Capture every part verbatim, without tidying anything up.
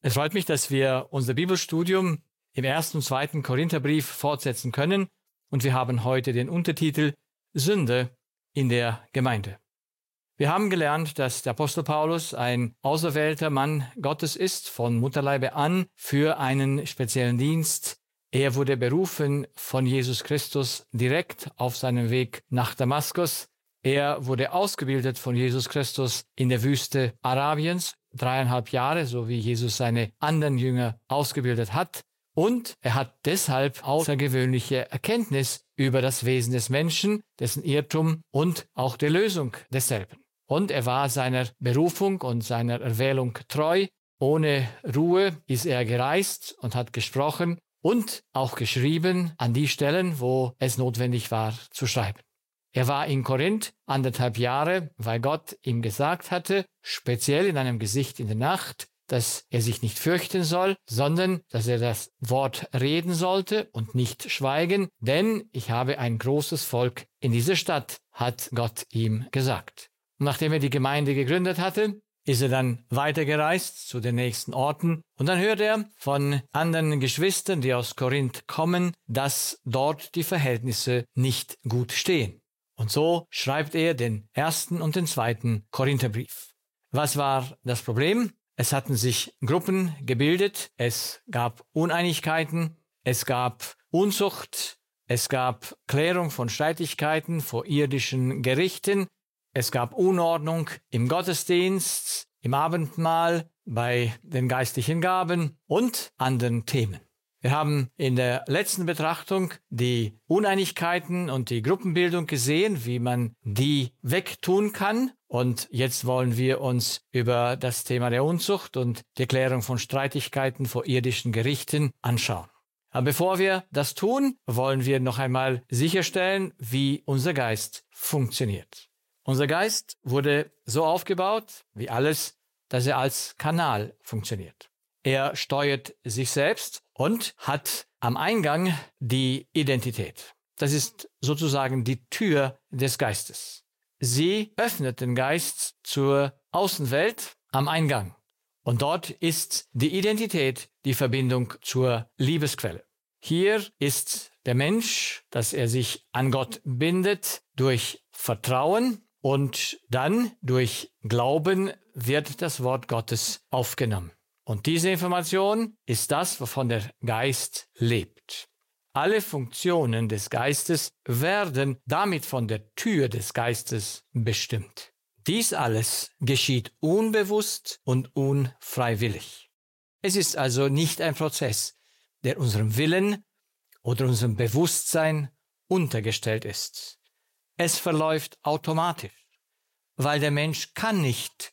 Es freut mich, dass wir unser Bibelstudium im ersten und zweiten Korintherbrief fortsetzen können und wir haben heute den Untertitel Sünde in der Gemeinde. Wir haben gelernt, dass der Apostel Paulus ein auserwählter Mann Gottes ist, von Mutterleibe an, für einen speziellen Dienst. Er wurde berufen von Jesus Christus direkt auf seinem Weg nach Damaskus. Er wurde ausgebildet von Jesus Christus in der Wüste Arabiens, dreieinhalb Jahre, so wie Jesus seine anderen Jünger ausgebildet hat. Und er hat deshalb außergewöhnliche Erkenntnis über das Wesen des Menschen, dessen Irrtum und auch der Lösung desselben. Und er war seiner Berufung und seiner Erwählung treu. Ohne Ruhe ist er gereist und hat gesprochen und auch geschrieben an die Stellen, wo es notwendig war zu schreiben. Er war in Korinth anderthalb Jahre, weil Gott ihm gesagt hatte, speziell in einem Gesicht in der Nacht, dass er sich nicht fürchten soll, sondern dass er das Wort reden sollte und nicht schweigen, denn ich habe ein großes Volk in dieser Stadt, hat Gott ihm gesagt. Und nachdem er die Gemeinde gegründet hatte, ist er dann weitergereist zu den nächsten Orten und dann hört er von anderen Geschwistern, die aus Korinth kommen, dass dort die Verhältnisse nicht gut stehen. Und so schreibt er den ersten und den zweiten Korintherbrief. Was war das Problem? Es hatten sich Gruppen gebildet, es gab Uneinigkeiten, es gab Unzucht, es gab Klärung von Streitigkeiten vor irdischen Gerichten, es gab Unordnung im Gottesdienst, im Abendmahl, bei den geistlichen Gaben und anderen Themen. Wir haben in der letzten Betrachtung die Uneinigkeiten und die Gruppenbildung gesehen, wie man die wegtun kann. Und jetzt wollen wir uns über das Thema der Unzucht und die Klärung von Streitigkeiten vor irdischen Gerichten anschauen. Aber bevor wir das tun, wollen wir noch einmal sicherstellen, wie unser Geist funktioniert. Unser Geist wurde so aufgebaut, wie alles, dass er als Kanal funktioniert. Er steuert sich selbst und hat am Eingang die Identität. Das ist sozusagen die Tür des Geistes. Sie öffnet den Geist zur Außenwelt am Eingang. Und dort ist die Identität die Verbindung zur Liebesquelle. Hier ist der Mensch, dass er sich an Gott bindet durch Vertrauen und dann durch Glauben wird das Wort Gottes aufgenommen. Und diese Information ist das, wovon der Geist lebt. Alle Funktionen des Geistes werden damit von der Tür des Geistes bestimmt. Dies alles geschieht unbewusst und unfreiwillig. Es ist also nicht ein Prozess, der unserem Willen oder unserem Bewusstsein untergestellt ist. Es verläuft automatisch, weil der Mensch kann nicht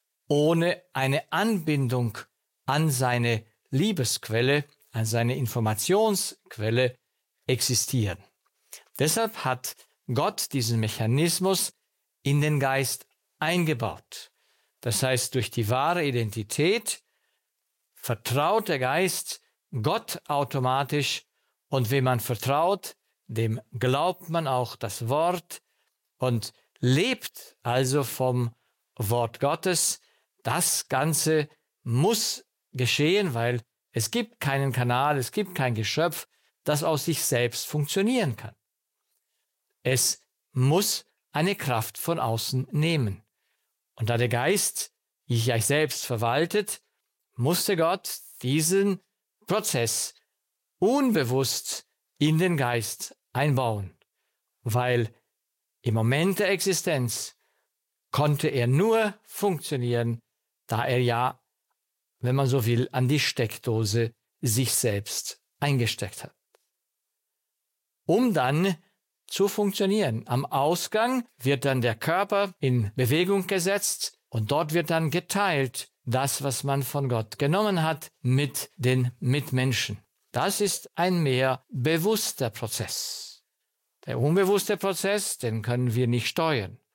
ohne eine Anbindung an seine Liebesquelle, an seine Informationsquelle existieren. Deshalb hat Gott diesen Mechanismus in den Geist eingebaut. Das heißt, durch die wahre Identität vertraut der Geist Gott automatisch und wem man vertraut, dem glaubt man auch das Wort und lebt also vom Wort Gottes. Das Ganze muss geschehen, weil es gibt keinen Kanal, es gibt kein Geschöpf, das aus sich selbst funktionieren kann. Es muss eine Kraft von außen nehmen. Und da der Geist sich selbst verwaltet, musste Gott diesen Prozess unbewusst in den Geist einbauen, weil im Moment der Existenz konnte er nur funktionieren, da er ja, wenn man so will, an die Steckdose sich selbst eingesteckt hat. Um dann zu funktionieren. Am Ausgang wird dann der Körper in Bewegung gesetzt und dort wird dann geteilt, das, was man von Gott genommen hat, mit den Mitmenschen. Das ist ein mehr bewusster Prozess. Der unbewusste Prozess, den können wir nicht steuern.